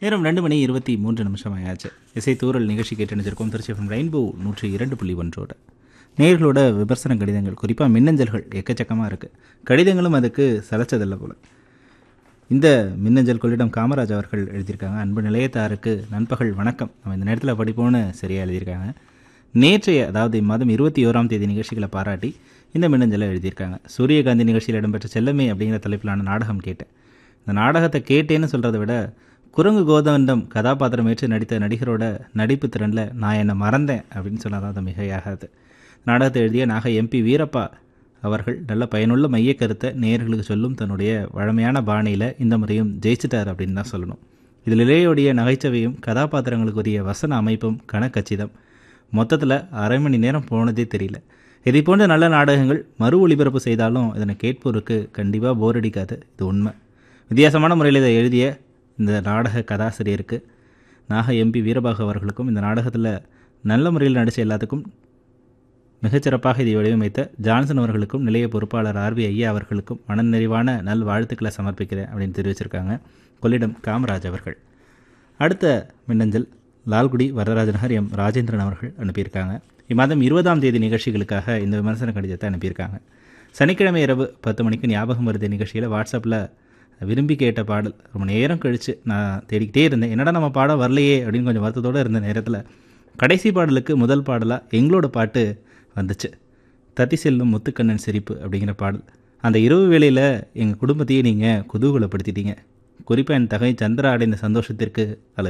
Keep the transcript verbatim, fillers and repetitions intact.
நேரம் ரெண்டு மணி இருபத்தி மூன்று நிமிஷம் ஆயாச்சு. இசை தூரல் நிகழ்ச்சி கேட்டணிஞ்சிருக்கோம் திருச்சி எஃப்எம் ரெயின்போ நூற்றி இரண்டு புள்ளி ஒன்றோட நேர்களோட விமர்சன கடிதங்கள், குறிப்பாக மின்னஞ்சல்கள் எக்கச்சக்கமாக இருக்குது. கடிதங்களும் அதுக்கு சலைச்சதில்லை போல். இந்த மின்னஞ்சல் கொள்ளிடம் காமராஜ் அவர்கள் எழுதியிருக்காங்க. அன்பு நிலையத்தாருக்கு நண்பகல் வணக்கம். நம்ம இந்த நேரத்தில் படிப்போன்னு சரியாக எழுதியிருக்காங்க. நேற்றைய அதாவது இம்மாதம் இருபத்தி ஓராம் தேதி நிகழ்ச்சிகளை பாராட்டி இந்த மின்னஞ்சலை எழுதியிருக்காங்க. சூரியகாந்தி நிகழ்ச்சியில் இடம்பெற்ற செல்லமே அப்படிங்கிற தலைப்பிலான நாடகம் கேட்டேன். இந்த நாடகத்தை கேட்டேன்னு சொல்கிறத விட குரங்கு கோதண்டம் கதாபாத்திரம் ஏற்று நடித்த நடிகரோட நடிப்பு திறனில் நான் என்னை மறந்தேன் அப்படின்னு சொன்னால் அது மிகையாகாது. நாடகத்தை எழுதிய நாக எம்பி வீரப்பா அவர்கள் நல்ல பயனுள்ள மைய கருத்தை நேயர்களுக்கு சொல்லும் தன்னுடைய வழமையான பாணியில் இந்த முறையும் ஜெயிச்சிட்டார் அப்படின்னு தான் சொல்லணும். இதில் இளையோடைய நகைச்சுவையும் கதாபாத்திரங்களுக்குரிய வசன அமைப்பும் கணக்கச்சிதம். மொத்தத்தில் அரை மணி நேரம் போனதே தெரியல. இதை போன்ற நல்ல நாடகங்கள் மறு ஒளிபரப்பு செய்தாலும் இதனை கேட்போருக்கு கண்டிப்பாக போர் அடிக்காது. இது உண்மை. வித்தியாசமான முறையில் இதை எழுதிய இந்த நாடக கதாசிரியருக்கு நாக எம்பி வீரபாகு அவர்களுக்கும் இந்த நாடகத்தில் நல்ல முறையில் நடித்த எல்லாத்துக்கும் மிகச்சிறப்பாக இதை வடிவமைத்த ஜான்சன் அவர்களுக்கும் நிலைய பொறுப்பாளர் ஆர்வி ஐயா அவர்களுக்கும் மனநிறைவான நல் வாழ்த்துக்களை சமர்ப்பிக்கிறேன் அப்படின்னு தெரிவிச்சிருக்காங்க கொள்ளிடம் காமராஜ் அவர்கள். அடுத்த மின்னஞ்சல் லால்குடி வரதராஜநகர் எம் ராஜேந்திரன் அவர்கள் அனுப்பியிருக்காங்க. இம்மாதம் இருபதாம் தேதி நிகழ்ச்சிகளுக்காக இந்த விமர்சன கடிதத்தை அனுப்பியிருக்காங்க. சனிக்கிழமை இரவு பத்து மணிக்கு ஞாபகம் வருது நிகழ்ச்சியில் வாட்ஸ்அப்பில் விரும்பி கேட்ட பாடல் ரொம்ப நேரம் கழித்து நான் தேடிக்கிட்டே இருந்தேன். என்னடா நம்ம பாடம் வரலையே அப்படின்னு கொஞ்சம் வருத்தத்தோடு இருந்த நேரத்தில் கடைசி பாடலுக்கு முதல் பாடலாக எங்களோட பாட்டு வந்துச்சு. தத்தி செல்லும் முத்துக்கண்ணன் சிரிப்பு அப்படிங்கிற பாடல். அந்த இரவு வேளையில் எங்கள் குடும்பத்தையே நீங்கள் குதூகலப்படுத்திட்டீங்க. குறிப்பாக என் தகை சந்திரா அடைந்த சந்தோஷத்திற்கு அதில்